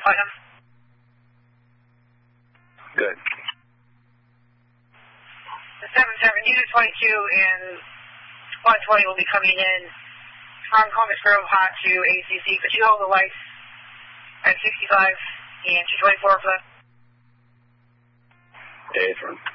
Putnam. Good. The 77, Unit 22 and 120 will be coming in from Columbus Grove hot to ACC. Could you hold the lights at 65 and 224 for that? Affirm.